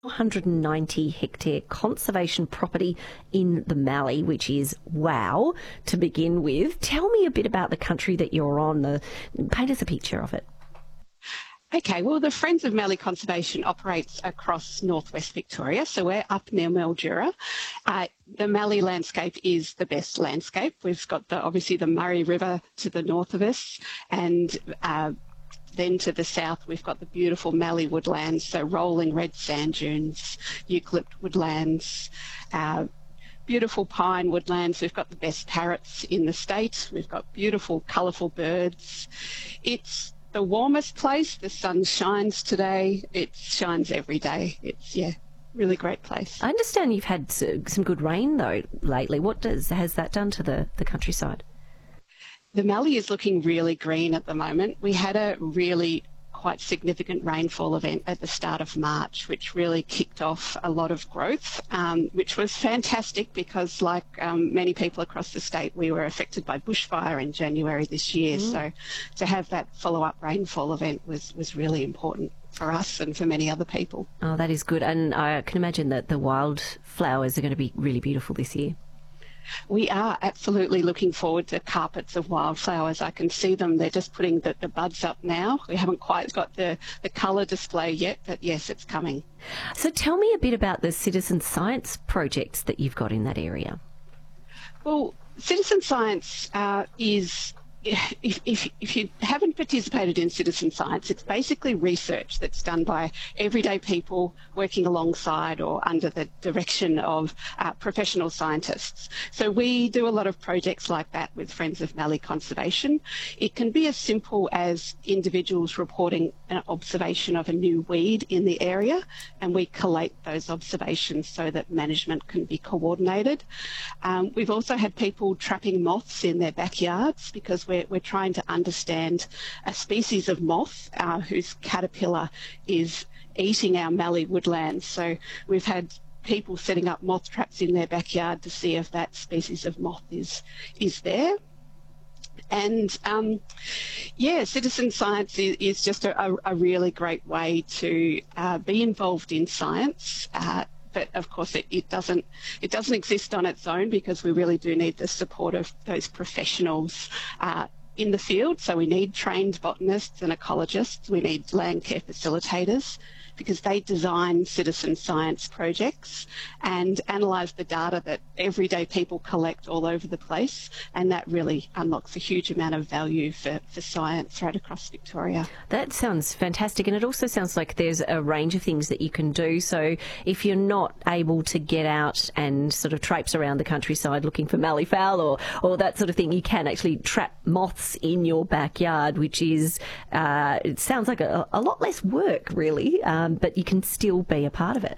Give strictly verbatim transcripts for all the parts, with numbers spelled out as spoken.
one hundred ninety hectare conservation property in the Mallee, which is wow to begin with. Tell me a bit about the country that you're on. The, paint us a picture of it. Okay, well, the Friends of Mallee Conservation operates across northwest Victoria, so we're up near Mildura. Uh, the Mallee landscape is the best landscape. We've got the, obviously the Murray River to the north of us, and uh, then to the south we've got the beautiful Mallee woodlands, so rolling red sand dunes, eucalypt woodlands, uh, beautiful pine woodlands. We've got the best parrots in the state. We've got beautiful, colourful birds. It's the warmest place. The sun shines today. It shines every day. It's, yeah, really great place. I understand you've had some good rain, though, lately. What does has that done to the, the countryside? The Mallee is looking really green at the moment. We had a really quite significant rainfall event at the start of March, which really kicked off a lot of growth, um, which was fantastic because, like um, many people across the state, we were affected by bushfire in January this year. Mm. So to have that follow-up rainfall event was, was really important for us and for many other people. Oh, that is good. And I can imagine that the wildflowers are going to be really beautiful this year. We are absolutely looking forward to carpets of wildflowers. I can see them. They're just putting the, the buds up now. We haven't quite got the, the colour display yet, but yes, it's coming. So tell me a bit about the citizen science projects that you've got in that area. Well, citizen science uh, is... If, if, if you haven't participated in citizen science, it's basically research that's done by everyday people working alongside or under the direction of uh, professional scientists. So we do a lot of projects like that with Friends of Mallee Conservation. It can be as simple as individuals reporting an observation of a new weed in the area, and we collate those observations so that management can be coordinated. Um, we've also had people trapping moths in their backyards because We're, we're trying to understand a species of moth uh, whose caterpillar is eating our Mallee woodlands. So we've had people setting up moth traps in their backyard to see if that species of moth is, is there. And um, yeah, citizen science is, is just a, a really great way to uh, be involved in science. Uh, But of course, it, it doesn't it doesn't exist on its own because we really do need the support of those professionals uh, in the field. So we need trained botanists and ecologists. We need land care facilitators because they design citizen science projects and analyse the data that everyday people collect all over the place, and that really unlocks a huge amount of value for, for science right across Victoria. That sounds fantastic, and it also sounds like there's a range of things that you can do. So if you're not able to get out and sort of traipse around the countryside looking for mallee fowl or, or that sort of thing, you can actually trap moths in your backyard, which is, uh, it sounds like a, a lot less work, really. Um, but you can still be a part of it.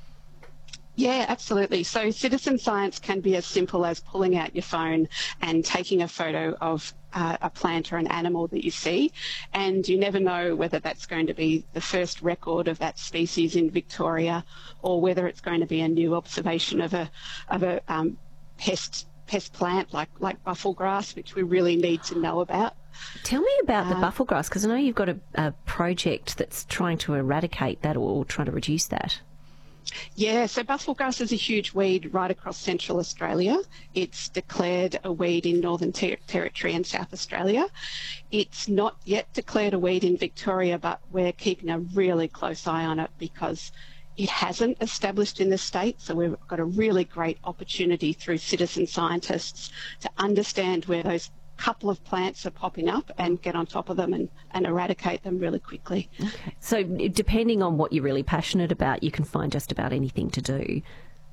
Yeah, absolutely. So citizen science can be as simple as pulling out your phone and taking a photo of uh, a plant or an animal that you see, and you never know whether that's going to be the first record of that species in Victoria or whether it's going to be a new observation of a of a um, pest pest plant like like bufflegrass, which we really need to know about. Tell me about the uh, bufflegrass, because I know you've got a, a project that's trying to eradicate that or trying to reduce that. Yeah, so bufflegrass is a huge weed right across Central Australia. It's declared a weed in Northern Ter- Territory and South Australia. It's not yet declared a weed in Victoria, but we're keeping a really close eye on it because it hasn't established in the state, so we've got a really great opportunity through citizen scientists to understand where those couple of plants are popping up and get on top of them and, and eradicate them really quickly. Okay. So depending on what you're really passionate about, you can find just about anything to do.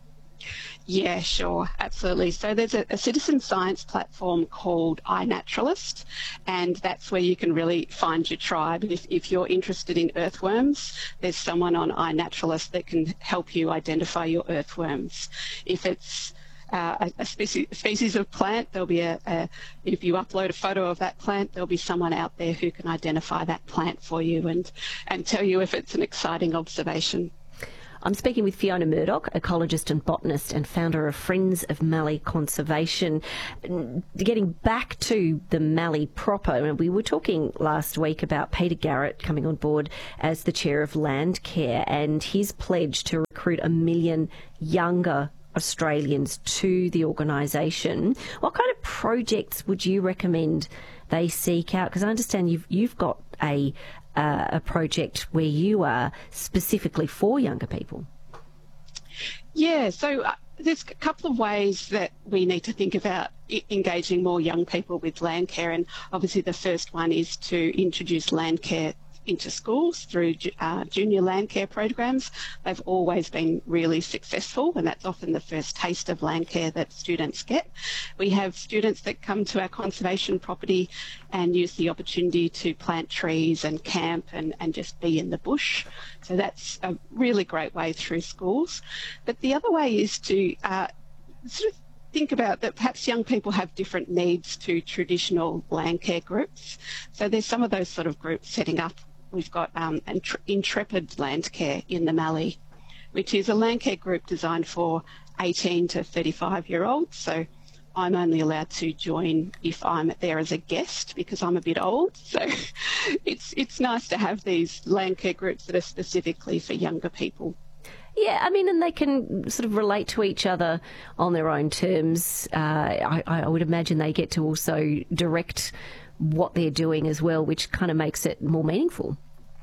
Yeah, sure, absolutely. So there's a, a citizen science platform called iNaturalist, and that's where you can really find your tribe. If, if you're interested in earthworms, there's someone on iNaturalist that can help you identify your earthworms. If it's Uh, a, a species, species of plant, there'll be a, a, if you upload a photo of that plant, there'll be someone out there who can identify that plant for you and, and tell you if it's an exciting observation. I'm speaking with Fiona Murdoch, ecologist and botanist and founder of Friends of Mallee Conservation. Getting back to the Mallee proper, and we were talking last week about Peter Garrett coming on board as the chair of Landcare and his pledge to recruit a million younger Australians to the organisation. What kind of projects would you recommend they seek out? Because I understand you've you've got a uh, a project where you are specifically for younger people. Yeah, so uh, there's a couple of ways that we need to think about I- engaging more young people with Landcare, and obviously the first one is to introduce Landcare into schools through uh, junior Landcare programs. They've always been really successful, and that's often the first taste of Landcare that students get. We have students that come to our conservation property and use the opportunity to plant trees and camp and, and just be in the bush. So that's a really great way through schools. But the other way is to uh, sort of think about that perhaps young people have different needs to traditional Landcare groups. So there's some of those sort of groups setting up. We've got um, Intrepid Landcare in the Mallee, which is a Landcare group designed for eighteen to thirty-five year olds. So I'm only allowed to join if I'm there as a guest because I'm a bit old. So it's it's nice to have these Landcare groups that are specifically for younger people. Yeah, I mean, and they can sort of relate to each other on their own terms. Uh, I, I would imagine they get to also direct what they're doing as well, which kind of makes it more meaningful.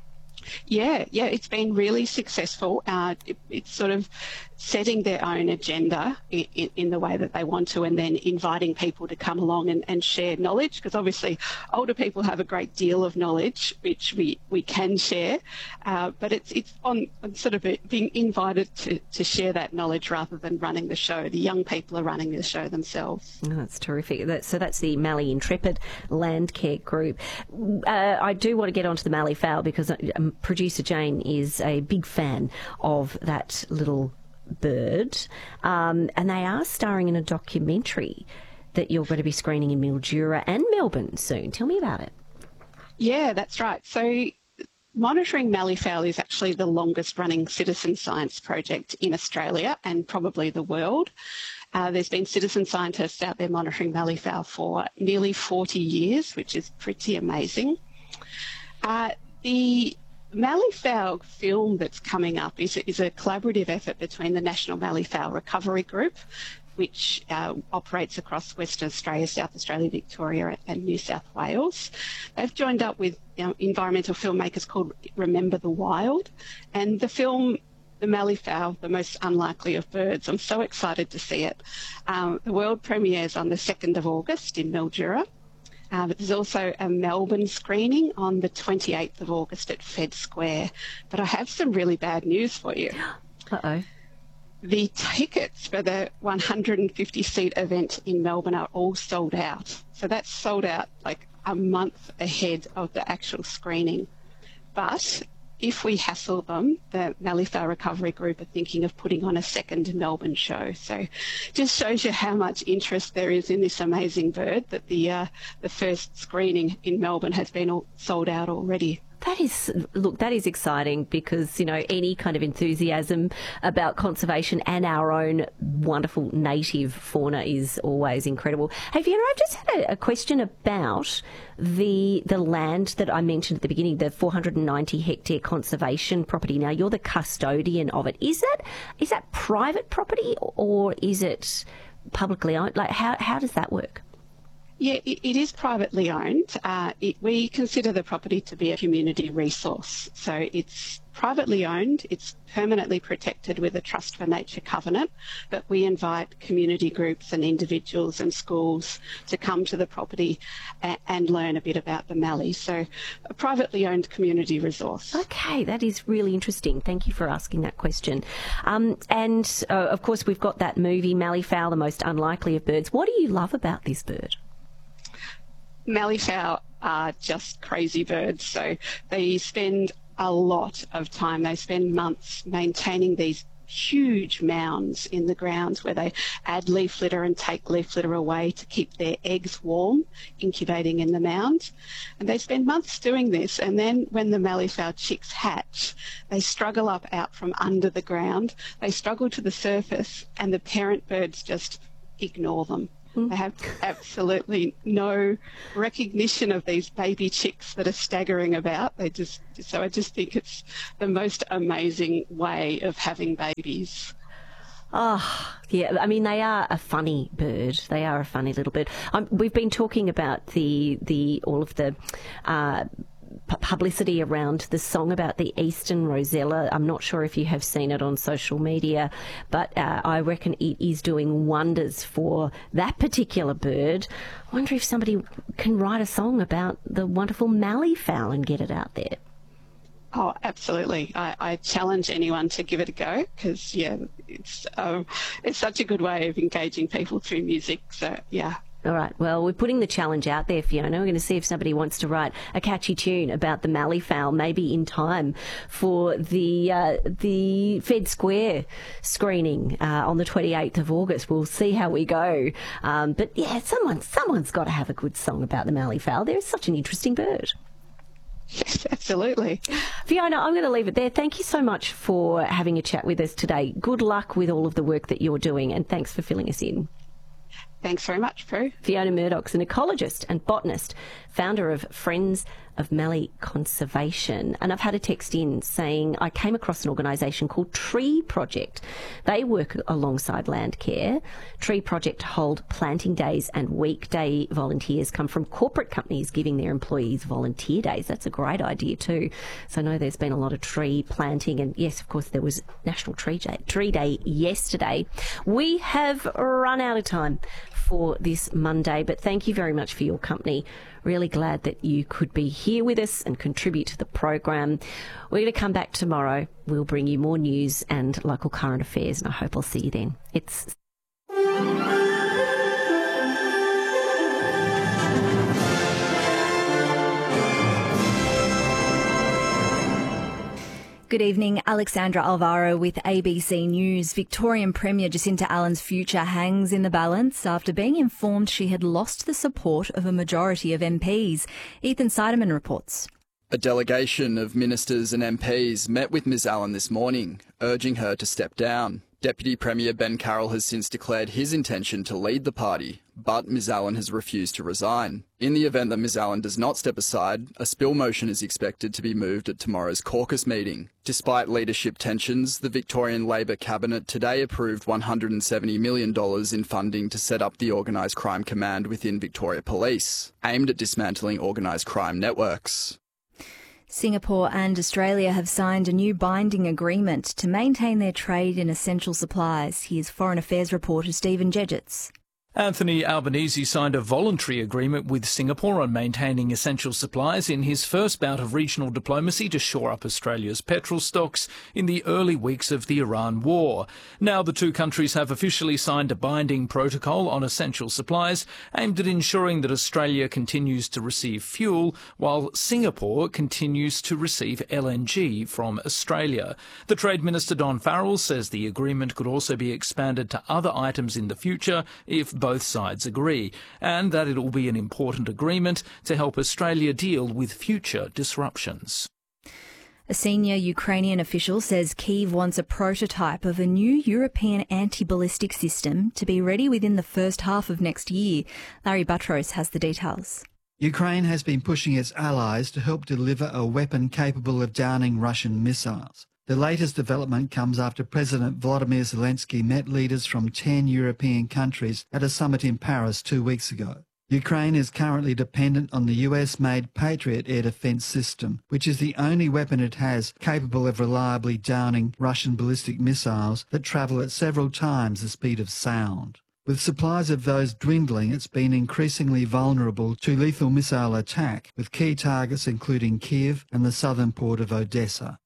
Yeah, yeah, it's been really successful. Uh, it, it's sort of setting their own agenda in, in the way that they want to, and then inviting people to come along and, and share knowledge, because obviously older people have a great deal of knowledge which we, we can share, uh, but it's it's on, on sort of a, being invited to, to share that knowledge rather than running the show. The young people are running the show themselves. Oh, that's terrific. That, so that's the Mallee Intrepid Landcare Group. Uh, I do want to get onto the Mallee fowl because um, producer Jane is a big fan of that little bird, um, and they are starring in a documentary that you're going to be screening in Mildura and Melbourne soon. Tell me about it. Yeah, that's right. So monitoring Mallee fowl is actually the longest running citizen science project in Australia and probably the world. Uh, there's been citizen scientists out there monitoring Mallee fowl for nearly forty years, which is pretty amazing. Uh, the Mallee fowl film that's coming up is, is a collaborative effort between the National Mallee Fowl Recovery Group, which uh, operates across Western Australia, South Australia, Victoria and New South Wales. They've joined up with you know, environmental filmmakers called Remember the Wild, and the film The Mallee Fowl, the Most Unlikely of Birds. I'm so excited to see it. Um, the world premieres on the second of August in Mildura. Uh, but there's also a Melbourne screening on the twenty-eighth of August at Fed Square. But I have some really bad news for you. Uh-oh. The tickets for the one hundred fifty seat event in Melbourne are all sold out. So that's sold out like a month ahead of the actual screening. But if we hassle them, the Mallee Fowl Recovery Group are thinking of putting on a second Melbourne show. So just shows you how much interest there is in this amazing bird that the uh, the first screening in Melbourne has been all sold out already. That is, look, that is exciting because, you know, any kind of enthusiasm about conservation and our own wonderful native fauna is always incredible. Hey, Fiona, I've just had a, a question about the the land that I mentioned at the beginning, the four hundred ninety hectare conservation property. Now, you're the custodian of it. Is that is that private property or is it publicly owned? Like, how how does that work? Yeah, it, it is privately owned. Uh, it, we consider the property to be a community resource. So it's privately owned, it's permanently protected with a Trust for Nature covenant, but we invite community groups and individuals and schools to come to the property a, and learn a bit about the Mallee. So a privately owned community resource. Okay, that is really interesting. Thank you for asking that question. Um, and, uh, of course, we've got that movie, Mallee Fowl, the Most Unlikely of Birds. What do you love about this bird? Mallee fowl are just crazy birds, so they spend a lot of time. They spend months maintaining these huge mounds in the ground where they add leaf litter and take leaf litter away to keep their eggs warm, incubating in the mound. And they spend months doing this, and then when the malleefowl chicks hatch, they struggle up out from under the ground, they struggle to the surface, and the parent birds just ignore them. They have absolutely no recognition of these baby chicks that are staggering about. They just, so I just think it's the most amazing way of having babies. Oh, yeah. I mean, they are a funny bird. They are a funny little bird. Um, we've been talking about the the all of the Uh, publicity around the song about the eastern rosella. I'm not sure if you have seen it on social media, but uh, I reckon it is doing wonders for that particular bird. I wonder if somebody can write a song about the wonderful malleefowl and get it out there. Oh, absolutely. I, I challenge anyone to give it a go because, yeah, it's, um, it's such a good way of engaging people through music. So, yeah. All right. Well, we're putting the challenge out there, Fiona. We're going to see if somebody wants to write a catchy tune about the malleefowl, maybe in time for the uh, the Fed Square screening uh, on the twenty-eighth of August. We'll see how we go. Um, but yeah, someone someone's got to have a good song about the malleefowl. They're such an interesting bird. Yes, absolutely. Fiona, I'm going to leave it there. Thank you so much for having a chat with us today. Good luck with all of the work that you're doing, and thanks for filling us in. Thanks very much, Prue. Fiona Murdoch's an ecologist and botanist, founder of Friends of Mallee Conservation. And I've had a text in saying I came across an organisation called Tree Project. They work alongside Landcare. Tree Project hold planting days, and weekday volunteers come from corporate companies giving their employees volunteer days. That's a great idea too. So I know there's been a lot of tree planting, and yes, of course, there was National Tree Day, Tree Day yesterday. We have run out of time for this Monday, but thank you very much for your company. Really glad that you could be here with us and contribute to the program. We're going to come back tomorrow. We'll bring you more news and local current affairs, and I hope I'll see you then. It's Good evening, Alexandra Alvaro with A B C News. Victorian Premier Jacinta Allen's future hangs in the balance after being informed she had lost the support of a majority of M Ps. Ethan Seidemann reports. A delegation of ministers and M Ps met with Ms Allen this morning, urging her to step down. Deputy Premier Ben Carroll has since declared his intention to lead the party, but Ms Allen has refused to resign. In the event that Ms Allen does not step aside, a spill motion is expected to be moved at tomorrow's caucus meeting. Despite leadership tensions, the Victorian Labor Cabinet today approved one hundred seventy million dollars in funding to set up the Organised Crime Command within Victoria Police, aimed at dismantling organised crime networks. Singapore and Australia have signed a new binding agreement to maintain their trade in essential supplies. Here's Foreign Affairs reporter Stephen Jedgetts. Anthony Albanese signed a voluntary agreement with Singapore on maintaining essential supplies in his first bout of regional diplomacy to shore up Australia's petrol stocks in the early weeks of the Iran war. Now the two countries have officially signed a binding protocol on essential supplies aimed at ensuring that Australia continues to receive fuel while Singapore continues to receive L N G from Australia. The Trade Minister Don Farrell says the agreement could also be expanded to other items in the future if both Both sides agree, and that it will be an important agreement to help Australia deal with future disruptions. A senior Ukrainian official says Kyiv wants a prototype of a new European anti-ballistic system to be ready within the first half of next year. Larry Buttrose has the details. Ukraine has been pushing its allies to help deliver a weapon capable of downing Russian missiles. The latest development comes after President Volodymyr Zelensky met leaders from ten European countries at a summit in Paris two weeks ago. Ukraine is currently dependent on the U S-made Patriot air defence system, which is the only weapon it has capable of reliably downing Russian ballistic missiles that travel at several times the speed of sound. With supplies of those dwindling, it's been increasingly vulnerable to lethal missile attack, with key targets including Kyiv and the southern port of Odessa.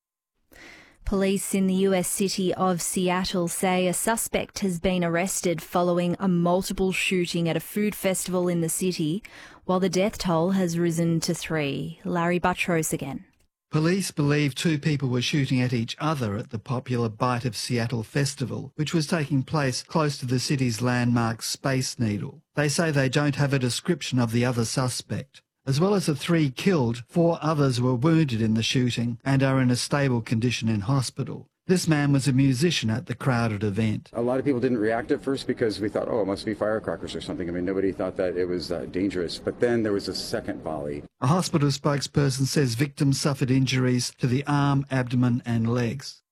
Police in the U S city of Seattle say a suspect has been arrested following a multiple shooting at a food festival in the city, while the death toll has risen to three. Larry Buttrose again. Police believe two people were shooting at each other at the popular Bite of Seattle festival, which was taking place close to the city's landmark Space Needle. They say they don't have a description of the other suspect. As well as the three killed, four others were wounded in the shooting and are in a stable condition in hospital. This man was a musician at the crowded event. A lot of people didn't react at first because we thought, oh, it must be firecrackers or something. I mean, nobody thought that it was uh, dangerous. But then there was a second volley. A hospital spokesperson says victims suffered injuries to the arm, abdomen and legs.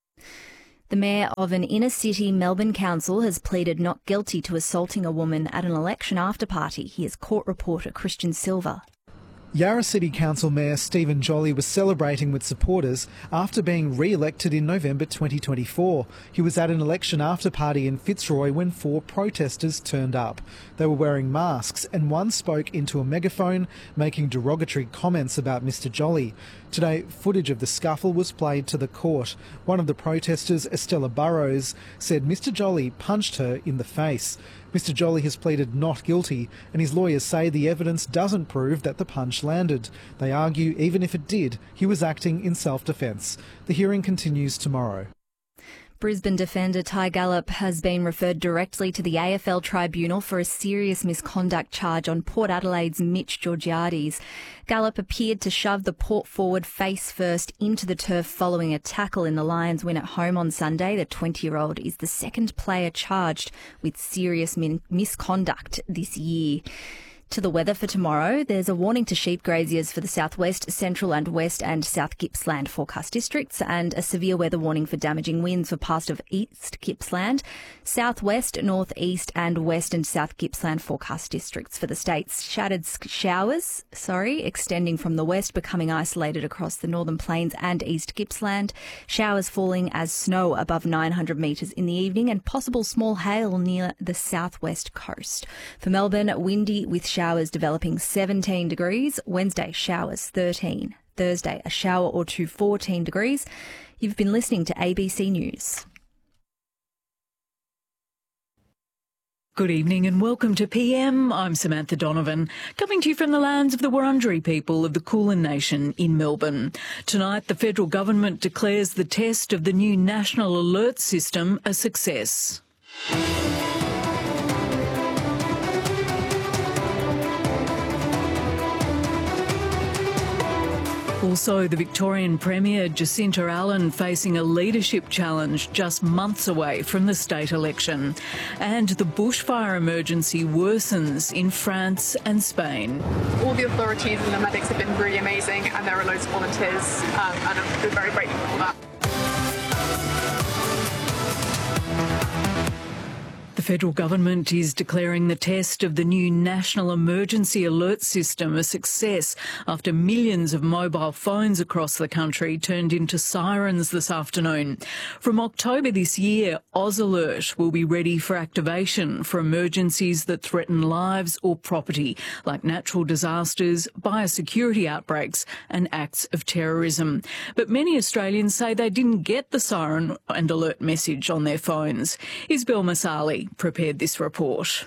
The mayor of an inner-city Melbourne council has pleaded not guilty to assaulting a woman at an election after-party. Here's court reporter Christian Silva. Yarra City Council Mayor Stephen Jolly was celebrating with supporters after being re-elected in November twenty twenty-four. He was at an election after-party in Fitzroy when four protesters turned up. They were wearing masks and one spoke into a megaphone, making derogatory comments about Mister Jolly. Today, footage of the scuffle was played to the court. One of the protesters, Estella Burrows, said Mister Jolly punched her in the face. Mister Jolly has pleaded not guilty, and his lawyers say the evidence doesn't prove that the punch landed. They argue even if it did, he was acting in self-defence. The hearing continues tomorrow. Brisbane defender Ty Gallop has been referred directly to the A F L tribunal for a serious misconduct charge on Port Adelaide's Mitch Georgiades. Gallop appeared to shove the Port forward face first into the turf following a tackle in the Lions win at home on Sunday. The twenty-year-old is the second player charged with serious min- misconduct this year. To the weather for tomorrow, there's a warning to sheep graziers for the southwest, central and west and South Gippsland forecast districts, and a severe weather warning for damaging winds for parts of East Gippsland, southwest, northeast and west and South Gippsland forecast districts for the states. Shattered showers, sorry, extending from the west, becoming isolated across the northern plains and East Gippsland. Showers falling as snow above nine hundred metres in the evening, and possible small hail near the southwest coast. For Melbourne, windy with showers. Showers developing seventeen degrees. Wednesday, showers thirteen. Thursday, a shower or two fourteen degrees. You've been listening to A B C News. Good evening and welcome to P M. I'm Samantha Donovan, coming to you from the lands of the Wurundjeri people of the Kulin Nation in Melbourne. Tonight, the federal government declares the test of the new National Alert System a success. Also, the Victorian Premier Jacinta Allen facing a leadership challenge just months away from the state election. And the bushfire emergency worsens in France and Spain. All the authorities and the medics have been really amazing, and there are loads of volunteers, um, and I'm very grateful for that. The federal government is declaring the test of the new National Emergency Alert System a success after millions of mobile phones across the country turned into sirens this afternoon. From October this year, AusAlert will be ready for activation for emergencies that threaten lives or property, like natural disasters, biosecurity outbreaks and acts of terrorism. But many Australians say they didn't get the siren and alert message on their phones. Isabel Masali prepared this report.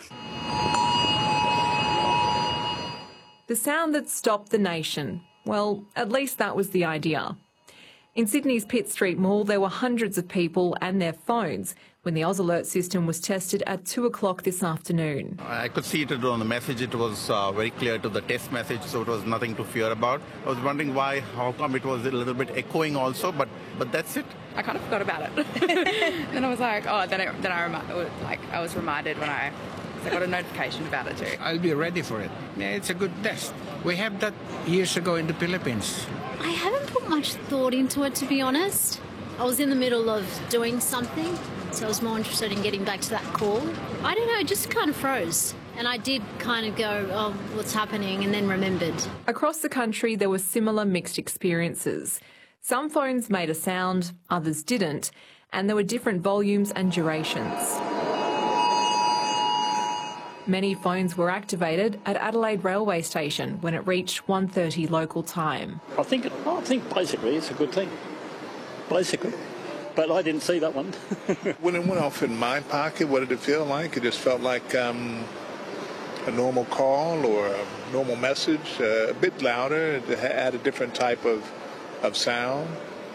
The sound that stopped the nation. Well, at least that was the idea. In Sydney's Pitt Street Mall, there were hundreds of people and their phones when the AusAlert system was tested at two o'clock this afternoon. I could see it on the message. It was uh, very clear to the test message, so it was nothing to fear about. I was wondering why, how come it was a little bit echoing also, but but that's it. I kind of forgot about it. Then I was like, oh, then, it, then I, remi- like, I was reminded when I, I got a notification about it too. I'll be ready for it. Yeah, it's a good test. We have that years ago in the Philippines. I haven't put much thought into it, to be honest. I was in the middle of doing something, so I was more interested in getting back to that call. I don't know, it just kind of froze. And I did kind of go, oh, what's happening, and then remembered. Across the country, there were similar mixed experiences. Some phones made a sound, others didn't, and there were different volumes and durations. Many phones were activated at Adelaide Railway Station when it reached one thirty local time. I think, I think basically it's a good thing, basically. But I didn't see that one. When it went off in my pocket, what did it feel like? It just felt like um, a normal call or a normal message, uh, a bit louder. It had a different type of of sound.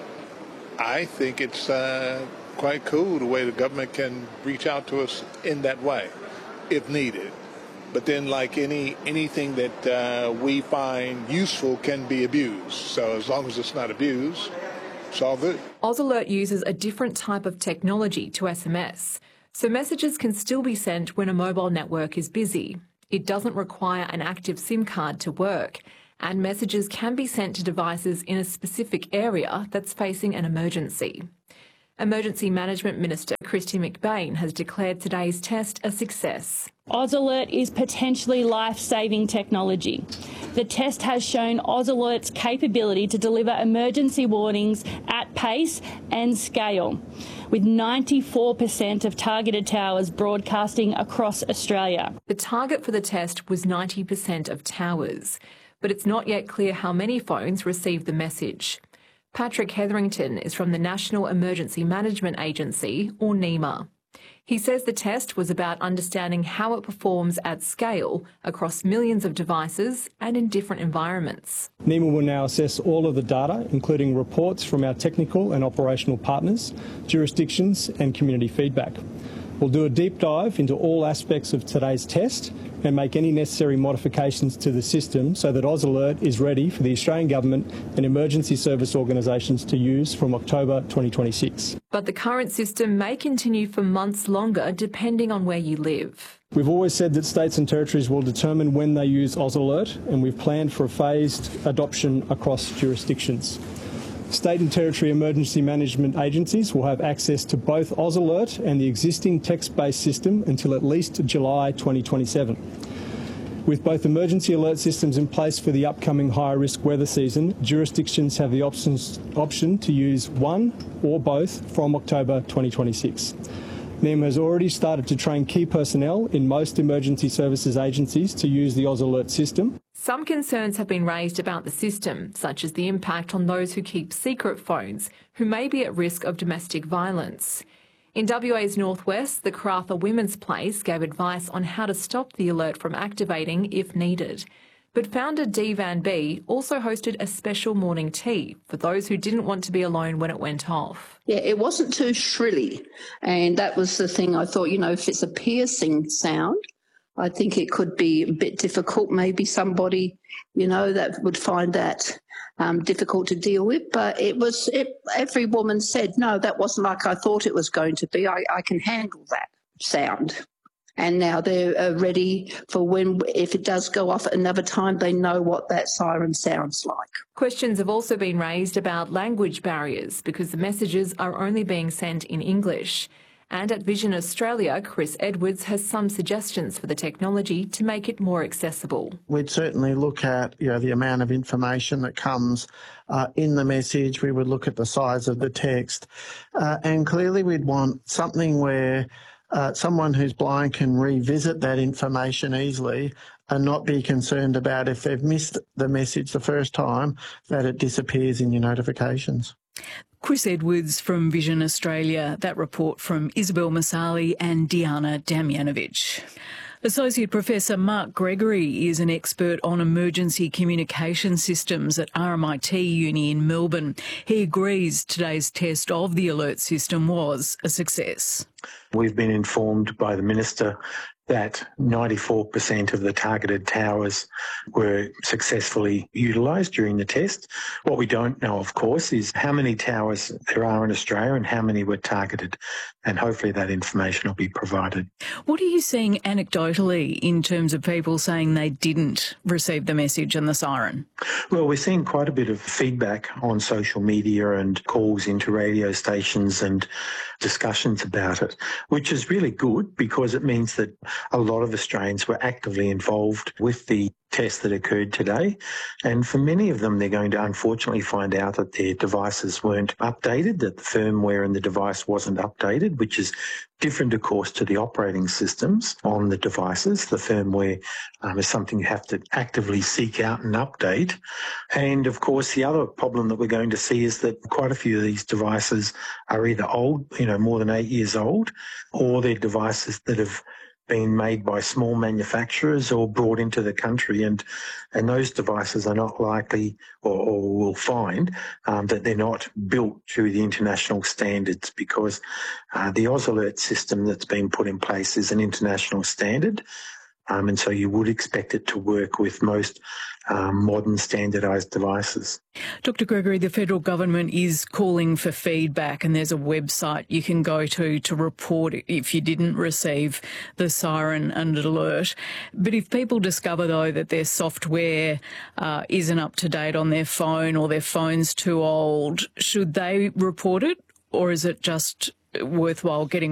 I think it's uh, quite cool the way the government can reach out to us in that way, if needed. But then, like any anything that uh, we find useful can be abused. So as long as it's not abused, it's all good. AusAlert uses a different type of technology to S M S, so messages can still be sent when a mobile network is busy. It doesn't require an active SIM card to work, and messages can be sent to devices in a specific area that's facing an emergency. Emergency Management Minister Kristy McBain has declared today's test a success. AusAlert is potentially life-saving technology. The test has shown AusAlert's capability to deliver emergency warnings at pace and scale, with ninety-four percent of targeted towers broadcasting across Australia. The target for the test was ninety percent of towers, but it's not yet clear how many phones received the message. Patrick Hetherington is from the National Emergency Management Agency, or NEMA. He says the test was about understanding how it performs at scale across millions of devices and in different environments. NEMA will now assess all of the data, including reports from our technical and operational partners, jurisdictions and community feedback. We'll do a deep dive into all aspects of today's test and make any necessary modifications to the system so that AusAlert is ready for the Australian Government and emergency service organisations to use from October twenty twenty-six. But the current system may continue for months longer depending on where you live. We've always said that states and territories will determine when they use AusAlert, and we've planned for a phased adoption across jurisdictions. State and territory emergency management agencies will have access to both AusAlert and the existing text-based system until at least July twenty twenty-seven. With both emergency alert systems in place for the upcoming high-risk weather season, jurisdictions have the options, option to use one or both from October twenty twenty-six. NEMA has already started to train key personnel in most emergency services agencies to use the AusAlert system. Some concerns have been raised about the system, such as the impact on those who keep secret phones, who may be at risk of domestic violence. In W A's northwest, the Karratha Women's Place gave advice on how to stop the alert from activating if needed. But founder Dee Van Bee also hosted a special morning tea for those who didn't want to be alone when it went off. Yeah, it wasn't too shrilly, and that was the thing. I thought, you know, if it's a piercing sound, I think it could be a bit difficult. Maybe somebody, you know, that would find that um, difficult to deal with. But it was, it, every woman said, no, that wasn't like I thought it was going to be. I, I can handle that sound. And now they're uh, ready for when, if it does go off at another time, they know what that siren sounds like. Questions have also been raised about language barriers because the messages are only being sent in English. And at Vision Australia, Chris Edwards has some suggestions for the technology to make it more accessible. We'd certainly look at, you know, the amount of information that comes uh, in the message. We would look at the size of the text. Uh, and clearly we'd want something where uh, someone who's blind can revisit that information easily and not be concerned about if they've missed the message the first time, that it disappears in your notifications. Chris Edwards from Vision Australia. That report from Isabel Masali and Diana Damjanovic. Associate Professor Mark Gregory is an expert on emergency communication systems at R M I T Uni in Melbourne. He agrees today's test of the alert system was a success. We've been informed by the Minister that ninety-four percent of the targeted towers were successfully utilised during the test. What we don't know, of course, is how many towers there are in Australia and how many were targeted, and hopefully that information will be provided. What are you seeing anecdotally in terms of people saying they didn't receive the message and the siren? Well, we're seeing quite a bit of feedback on social media and calls into radio stations and discussions about it, which is really good because it means that a lot of Australians were actively involved with the test that occurred today. And for many of them, they're going to unfortunately find out that their devices weren't updated, that the firmware in the device wasn't updated, which is different, of course, to the operating systems on the devices. The firmware um, is something you have to actively seek out and update. And, of course, the other problem that we're going to see is that quite a few of these devices are either old, you know, more than eight years old, or they're devices that have been made by small manufacturers or brought into the country, and and those devices are not likely or, or will find um, that they're not built to the international standards, because uh, the AusAlert system that's been put in place is an international standard. Um, and so you would expect it to work with most um, modern standardised devices. Doctor Gregory, the federal government is calling for feedback, and there's a website you can go to to report if you didn't receive the siren and alert. But if people discover, though, that their software uh, isn't up to date on their phone, or their phone's too old, should they report it, or is it just worthwhile getting